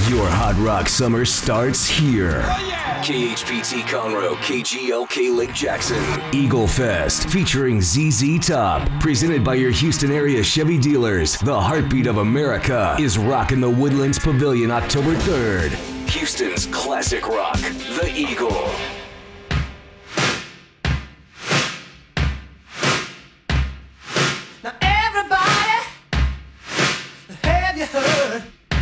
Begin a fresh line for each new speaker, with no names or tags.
Your Hot Rock summer starts here.
Oh, yeah.
KHPT Conroe, KGLK Lake Jackson. Eagle Fest featuring ZZ Top. Presented by your Houston area Chevy dealers. The heartbeat of America is rocking the Woodlands Pavilion October 3rd. Houston's classic rock, The Eagle.